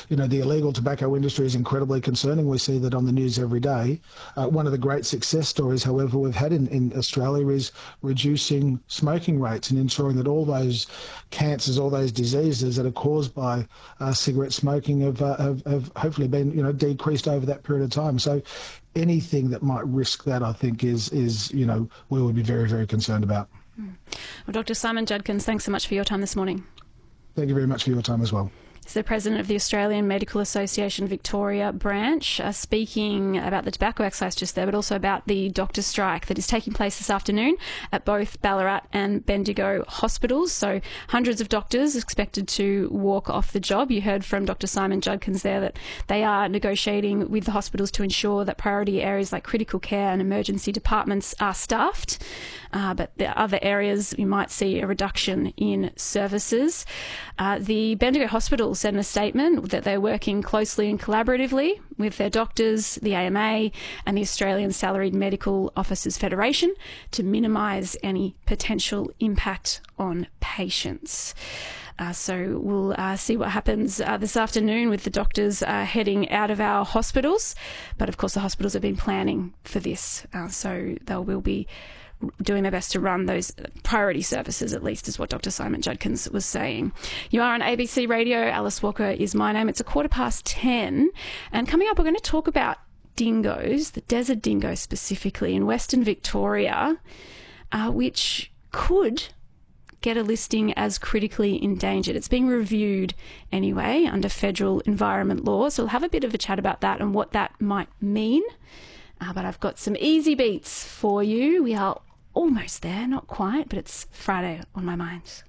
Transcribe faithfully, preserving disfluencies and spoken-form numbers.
you know, the illegal tobacco industry is incredibly concerning. We see that on the news every day. Uh, one of the great success stories, however, we've had in, in Australia is reducing smoking rates and ensuring that all those cancers, all those diseases that are caused by uh, cigarette smoking have, uh, have, have hopefully been, you know, decreased over that period of time. So anything that might risk that, I think, is, is you know, we would be very, very concerned about. Mm. Well, Doctor Simon Judkins, thanks so much for your time this morning. Thank you very much for your time as well. He's the President of the Australian Medical Association Victoria branch, uh, speaking about the tobacco excise just there, but also about the doctor strike that is taking place this afternoon at both Ballarat and Bendigo hospitals. So hundreds of doctors expected to walk off the job. You heard from Doctor Simon Judkins there that they are negotiating with the hospitals to ensure that priority areas like critical care and emergency departments are staffed. Uh, but the other areas, you might see a reduction in services. Uh, the Bendigo Hospital said in a statement that they're working closely and collaboratively with their doctors, the A M A and the Australian Salaried Medical Officers Federation to minimise any potential impact on patients. Uh, so we'll uh, see what happens uh, this afternoon with the doctors uh, heading out of our hospitals. But of course the hospitals have been planning for this, uh, so they will be doing their best to run those priority services, at least, is what Doctor Simon Judkins was saying. You are on A B C Radio. Alice Walker is my name. It's a quarter past ten. And coming up, we're going to talk about dingoes, the desert dingo specifically, in Western Victoria, uh, which could get a listing as critically endangered. It's being reviewed anyway under federal environment law. So we'll have a bit of a chat about that and what that might mean. Uh, but I've got some easy beats for you. We are almost there, not quite, but it's Friday on my mind.